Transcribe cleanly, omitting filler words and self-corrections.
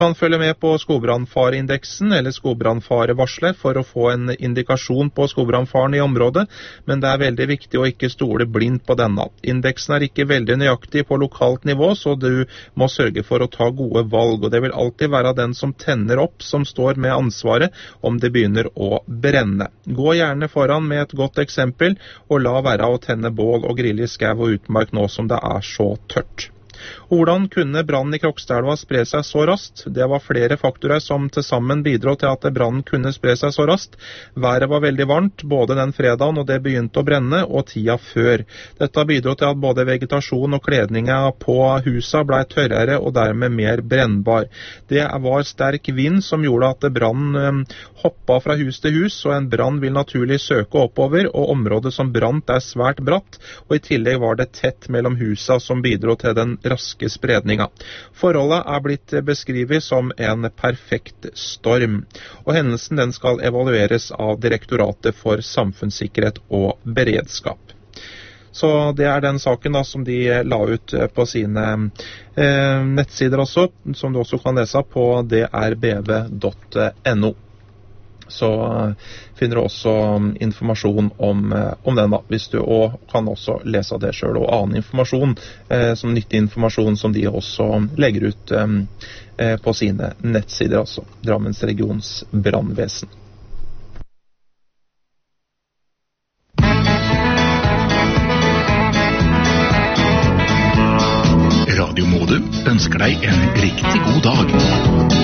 kan følge med på skogbrannfareindeksen eller skogbrannfarevarsler for å få en indikasjon på skogbrannfaren i området, men det er veldig viktig å ikke stole blindt på denne. Indeksen er ikke veldig nøyaktig på lokalt nivå, så du må sørge for å ta gode valg, og det vil alltid være den som tenner opp som står med ansvaret om det begynner å brenne. Gå gjerne foran med et godt eksempel, og la være å tenne bål og grille i skau og utmark nå som det er så tørt. Hvordan kunne brannen i Krokstadelva spre seg så raskt? Det var flere faktorer som til sammen bidro til at brannen kunne spre seg så raskt. Været var veldig varmt, både den fredagen og det begynte å brenne, og tida før. Dette bidro til at både vegetasjon og kledninga på husa ble tørrere og dermed mer brennbar. Det var sterk vind som gjorde at brannen hoppa fra hus til hus, og en brann vil naturlig søke oppover, og området som brant er svært bratt, og i tillegg var det tett mellom husa som bidro til den raske spredninga. Forholdet er blitt beskrevet som en perfekt storm, og hendelsen den skal evalueres av Direktoratet for samfunnssikkerhet og beredskap. Så det er den saken da som de la ut på sine nettsider også, som du også kan lese på drbv.no. Så finner du også informasjon om den da, hvis du kan også lese det selv, og annen informasjon, som nyttig informasjon som de også legger ut på sine nettsider, altså Drammens regions brannvesen. Radio Modum ønsker deg en riktig god dag.